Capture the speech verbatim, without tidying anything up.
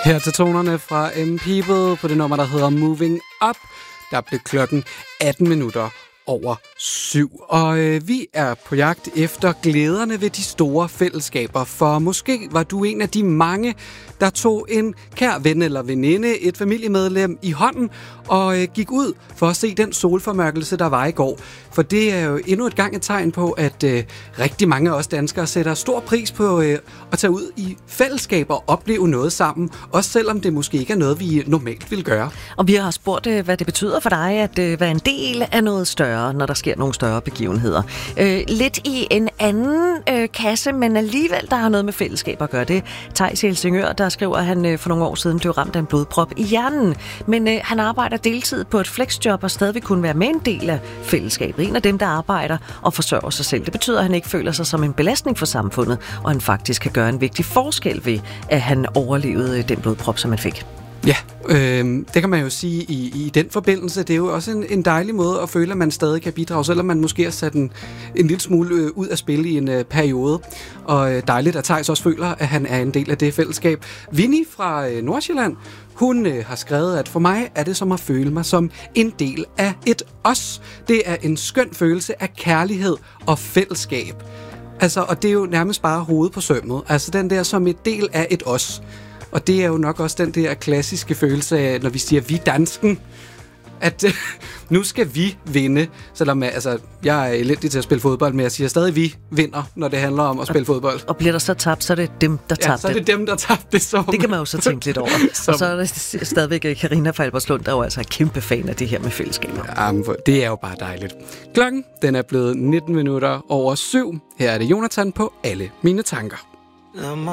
Her til tonerne fra M People på det nummer, der hedder Moving Up. Der blev klokken atten minutter over syv. Og øh, vi er på jagt efter glæderne ved de store fællesskaber. For måske var du en af de mange, der tog en kær ven eller veninde, et familiemedlem i hånden og øh, gik ud for at se den solformørkelse, der var i går. For det er jo endnu et gang et tegn på, at øh, rigtig mange af os danskere sætter stor pris på øh, at tage ud i fællesskaber og opleve noget sammen, også selvom det måske ikke er noget, vi normalt vil gøre. Og vi har spurgt, øh, hvad det betyder for dig at øh, være en del af noget større, når der sker nogle større begivenheder. Øh, lidt i en anden øh, kasse, men alligevel, der har noget med fællesskaber at gøre. Det Theis i Helsingør, der skriver, at han øh, for nogle år siden blev ramt af en blodprop i hjernen. Men øh, han arbejder deltid på et flexjob og stadig kunne være med en del af fællesskabet. En af dem, der arbejder og forsørger sig selv. Det betyder, at han ikke føler sig som en belastning for samfundet, og han faktisk kan gøre en vigtig forskel ved, at han overlevede øh, den blodprop, som han fik. Ja, øh, det kan man jo sige i, i den forbindelse. Det er jo også en, en dejlig måde at føle, at man stadig kan bidrage, selvom man måske har sat en, en lille smule øh, ud af spil i en øh, periode. Og øh, dejligt, at Theis også føler, at han er en del af det fællesskab. Vinnie fra øh, Nordsjælland, hun øh, har skrevet, at for mig er det som at føle mig som en del af et os. Det er en skøn følelse af kærlighed og fællesskab. Altså, og det er jo nærmest bare hovedet på sømmet. Altså den der som en del af et os. Og det er jo nok også den der klassiske følelse af, når vi siger, vi dansken, at øh, nu skal vi vinde. Selvom altså, jeg er elendig til at spille fodbold, men jeg siger stadig, vi vinder, når det handler om at spille fodbold. Og bliver der så tabt, så er det dem, der tabte. Ja, så er det dem, der tabte. Så det kan man jo så tænke lidt over. Og så er der stadigvæk Karina fra Albertslund, der er jo altså en kæmpe fan af det her med fællesskaber. Jamen, det er jo bare dejligt. Klokken, den er blevet nitten minutter over syv. Her er det Jonathan på Alle Mine Tanker.